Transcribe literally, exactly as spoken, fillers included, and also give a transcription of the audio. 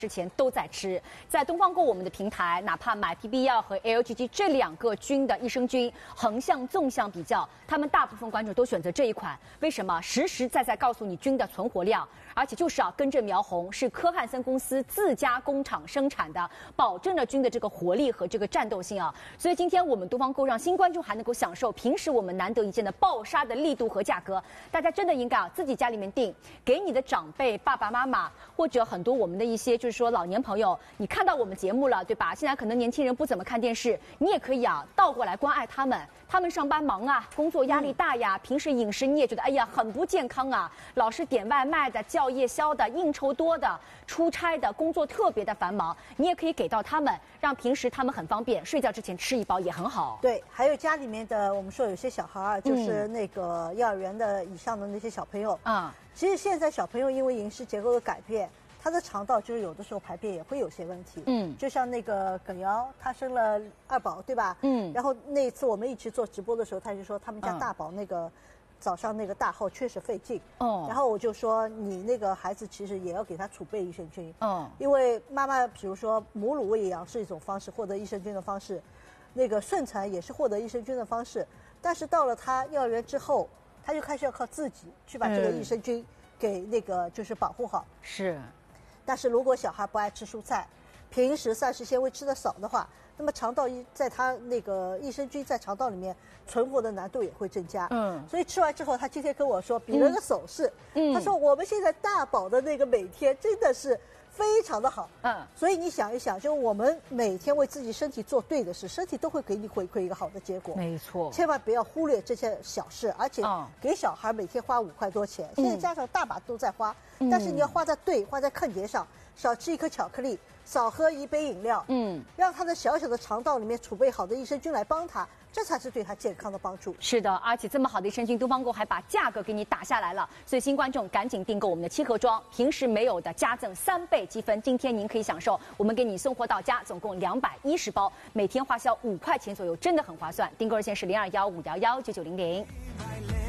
之前都在吃，在东方购我们的平台，哪怕买 P B 药和 L G G 这两个菌的益生菌，横向、纵向比较，他们大部分观众都选择这一款。为什么？实实在在告诉你菌的存活量，而且就是要根正苗红，是科汉森公司自家工厂生产的，保证了菌的这个活力和这个战斗性啊。所以今天我们东方购让新观众还能够享受平时我们难得一见的爆杀的力度和价格，大家真的应该啊自己家里面订，给你的长辈、爸爸妈妈或者很多我们的一些就是说老年朋友，你看到我们节目了，对吧？现在可能年轻人不怎么看电视，你也可以啊倒过来关爱他们。他们上班忙啊，工作压力大呀，平时饮食你也觉得哎呀很不健康啊，老是点外卖的、叫夜宵的、应酬多的、出差的、工作特别的繁忙，你也可以给到他们，让平时他们很方便，睡觉之前吃一包也很好。 对，还有家里面的，我们说有些小孩啊，就是那个幼儿园的以上的那些小朋友啊、嗯，其实现在小朋友因为饮食结构的改变。他的肠道就是有的时候排便也会有些问题，嗯，就像那个耿瑶，她生了二宝，对吧？嗯，然后那一次我们一起做直播的时候，他就说他们家大宝那个、嗯、早上那个大号确实费劲，哦，然后我就说你那个孩子其实也要给他储备益生菌，嗯，因为妈妈比如说母乳喂养是一种方式获得益生菌的方式，那个顺产也是获得益生菌的方式，但是到了他幼儿园之后，他就开始要靠自己去把这个益生菌给那个就是保护好， 是。 但是如果小孩不爱吃蔬菜，平时膳食纤维吃的少的话，那么肠道在他那个益生菌在肠道里面存活的难度也会增加。嗯，所以吃完之后，他今天跟我说比了个手势，嗯，他说我们现在大宝的那个每天真的是非常的好。嗯，所以你想一想，就我们每天为自己身体做对的事，身体都会给你回馈一个好的结果。 没错， 千万不要忽略这些小事，而且给小孩每天花五块多钱，嗯、现在家长大把都在花。但是你要花在对，花在坑点上，少吃一颗巧克力，少喝一杯饮料，嗯，让他的小小的肠道里面储备好的益生菌来帮他，这才是对他健康的帮助。 是的，而且这么好的益生菌，东方购还把价格给你打下来了，所以新观众赶紧订购我们的七盒装，平时没有的加赠三倍积分，今天您可以享受，我们给你送货到家，总共两百一十包，每天花销五块钱左右，真的很划算。订购热线是零二幺五幺幺九九零零。